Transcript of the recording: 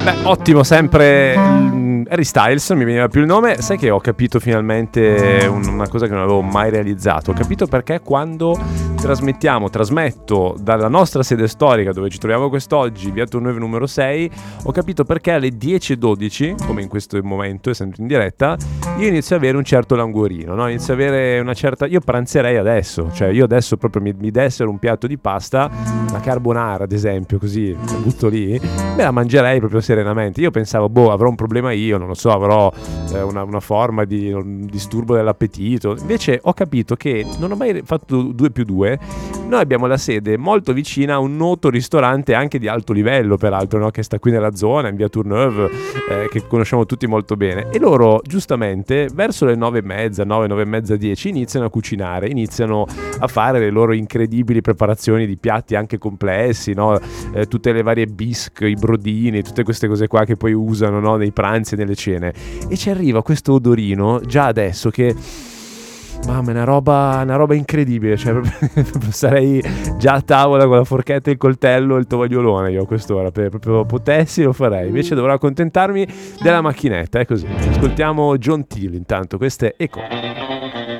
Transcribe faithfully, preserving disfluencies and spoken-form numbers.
Beh, ottimo, sempre mm, Harry Styles, mi veniva più il nome. Sai che ho capito finalmente un- una cosa che non avevo mai realizzato. Ho capito perché quando trasmettiamo, trasmetto dalla nostra sede storica dove ci troviamo quest'oggi, via Tourneuve numero sei, ho capito perché alle dieci e dodici, come in questo momento, essendo in diretta, io inizio ad avere un certo languorino, no? Inizio ad avere una certa... Io pranzerei adesso, cioè io adesso proprio mi, mi dessero un piatto di pasta, la carbonara ad esempio, così, la butto lì, me la mangerei proprio serenamente. Io pensavo, boh, avrò un problema io, non lo so, avrò eh, una, una forma di un disturbo dell'appetito. Invece ho capito che non ho mai fatto due più due. Noi abbiamo la sede molto vicina a un noto ristorante anche di alto livello, peraltro, no? Che sta qui nella zona, in via Tourneuve, eh, che conosciamo tutti molto bene. E loro, giustamente, verso le nove e mezza, nove, nove e mezza, dieci, iniziano a cucinare, iniziano a fare le loro incredibili preparazioni di piatti anche complessi, no? Eh, tutte le varie bisque, i brodini, tutte queste cose qua che poi usano, no? Nei pranzi e nelle cene. E ci arriva questo odorino già adesso che... Mamma, è una roba, una roba incredibile, cioè proprio sarei già a tavola con la forchetta, il coltello e il tovagliolone io a quest'ora, per, proprio potessi lo farei. Invece dovrò accontentarmi della macchinetta, è così. Ascoltiamo John Teal intanto, questa è Echo.